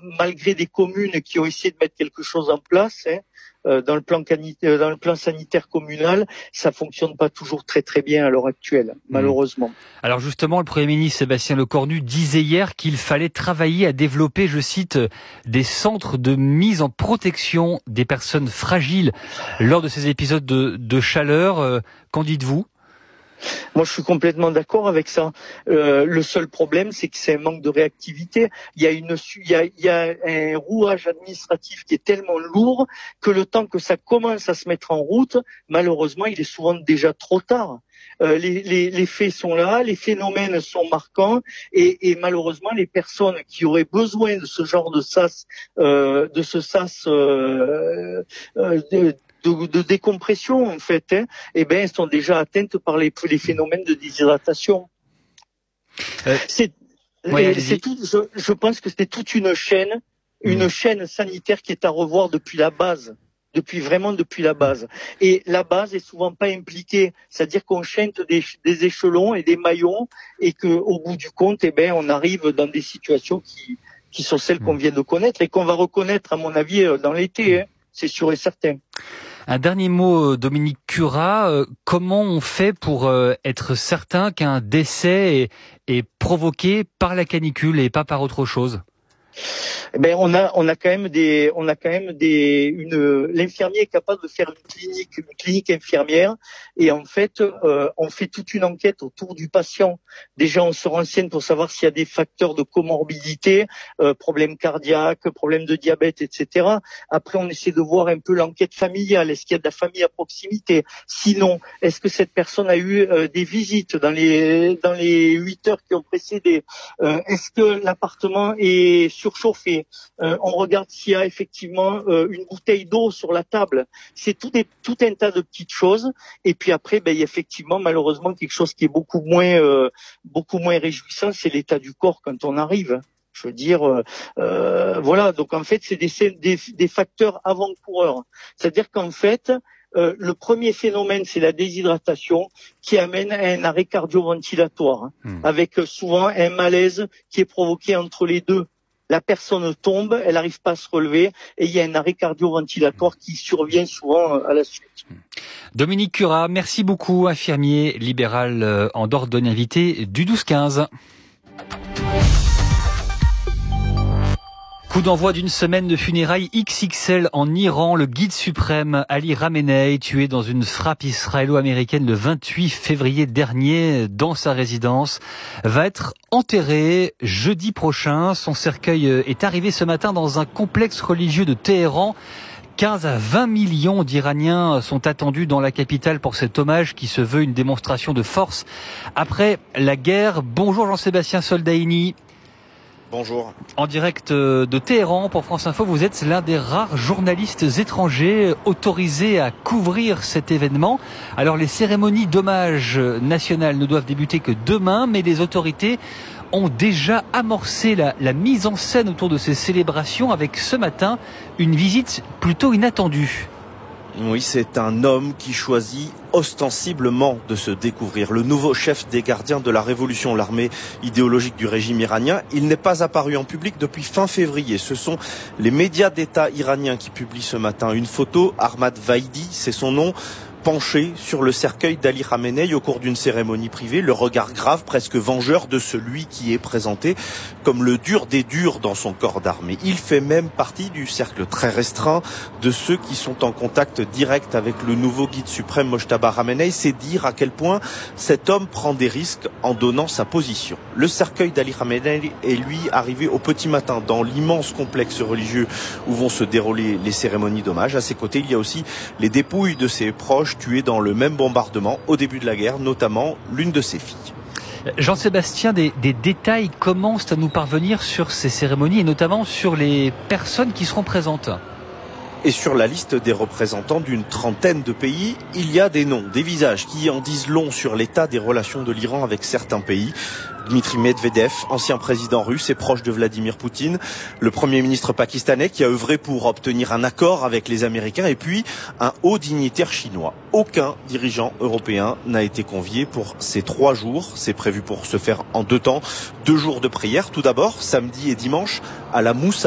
malgré des communes qui ont essayé de mettre quelque chose en place, dans le plan sanitaire communal, ça fonctionne pas toujours très très bien à l'heure actuelle, malheureusement. Alors justement, le Premier ministre Sébastien Lecornu disait hier qu'il fallait travailler à développer, je cite, des centres de mise en protection des personnes fragiles lors de ces épisodes de chaleur. Qu'en dites-vous ? Moi, je suis complètement d'accord avec ça. Le seul problème, c'est que c'est un manque de réactivité. Il y a un rouage administratif qui est tellement lourd que le temps que ça commence à se mettre en route, malheureusement, il est souvent déjà trop tard. Les faits sont là, les phénomènes sont marquants et malheureusement, les personnes qui auraient besoin de ce genre de sas, de décompression en fait, elles sont déjà atteintes par les phénomènes de déshydratation. Je pense que c'est toute une chaîne sanitaire qui est à revoir depuis la base. Depuis la base. Et la base est souvent pas impliquée. C'est-à-dire qu'on chaîne des échelons et des maillons et qu'au bout du compte, on arrive dans des situations qui sont celles qu'on vient de connaître et qu'on va reconnaître, à mon avis, dans l'été, c'est sûr et certain. Un dernier mot, Dominique Curat. Comment on fait pour être certain qu'un décès est provoqué par la canicule et pas par autre chose ? On a quand même l'infirmier est capable de faire une clinique infirmière et en fait, on fait toute une enquête autour du patient. Déjà, on se renseigne pour savoir s'il y a des facteurs de comorbidité, problèmes cardiaques, problèmes de diabète, etc. Après, on essaie de voir un peu l'enquête familiale. Est-ce qu'il y a de la famille à proximité? Sinon, est-ce que cette personne a eu des visites dans les 8 heures qui ont précédé? Est-ce que l'appartement est surchauffé? On regarde s'il y a effectivement une bouteille d'eau sur la table. C'est tout un tas de petites choses. Et puis après, il y a effectivement malheureusement quelque chose qui est beaucoup moins réjouissant, c'est l'état du corps quand on arrive. Je veux dire, voilà. Donc en fait, c'est des facteurs avant-coureurs. C'est-à-dire qu'en fait, le premier phénomène, c'est la déshydratation qui amène à un arrêt cardio-ventilatoire, avec souvent un malaise qui est provoqué entre les deux. La personne tombe, elle n'arrive pas à se relever et il y a un arrêt cardio-ventilatoire qui survient souvent à la suite. Dominique Curat, merci beaucoup, infirmier libéral en Dordogne, invité du 12-15. Coup d'envoi d'une semaine de funérailles XXL en Iran. Le guide suprême Ali Khamenei, tué dans une frappe israélo-américaine le 28 février dernier dans sa résidence, va être enterré jeudi prochain. Son cercueil est arrivé ce matin dans un complexe religieux de Téhéran. 15 à 20 millions d'Iraniens sont attendus dans la capitale pour cet hommage qui se veut une démonstration de force après la guerre. Bonjour Jean-Sébastien Soldaini. Bonjour. En direct de Téhéran pour France Info, vous êtes l'un des rares journalistes étrangers autorisés à couvrir cet événement. Alors les cérémonies d'hommage nationales ne doivent débuter que demain, mais les autorités ont déjà amorcé la mise en scène autour de ces célébrations avec ce matin une visite plutôt inattendue. Oui, c'est un homme qui choisit ostensiblement de se découvrir. Le nouveau chef des gardiens de la révolution, l'armée idéologique du régime iranien. Il n'est pas apparu en public depuis fin février. Ce sont les médias d'État iraniens qui publient ce matin une photo. Ahmad Vaidi, c'est son nom, penché sur le cercueil d'Ali Khamenei au cours d'une cérémonie privée, le regard grave, presque vengeur de celui qui est présenté comme le dur des durs dans son corps d'armée. Il fait même partie du cercle très restreint de ceux qui sont en contact direct avec le nouveau guide suprême Mojtaba Khamenei. C'est dire à quel point cet homme prend des risques en donnant sa position. Le cercueil d'Ali Khamenei est lui arrivé au petit matin dans l'immense complexe religieux où vont se dérouler les cérémonies d'hommage. À ses côtés, il y a aussi les dépouilles de ses proches tués dans le même bombardement au début de la guerre, notamment l'une de ses filles. Jean-Sébastien, des détails commencent à nous parvenir sur ces cérémonies et notamment sur les personnes qui seront présentes. Et sur la liste des représentants d'une trentaine de pays, il y a des noms, des visages qui en disent long sur l'état des relations de l'Iran avec certains pays. Dmitri Medvedev, ancien président russe et proche de Vladimir Poutine, le premier ministre pakistanais qui a œuvré pour obtenir un accord avec les Américains et puis un haut dignitaire chinois. Aucun dirigeant européen n'a été convié pour ces 3 jours. C'est prévu pour se faire en 2 temps. 2 jours de prière. Tout d'abord, samedi et dimanche, à la Moussa.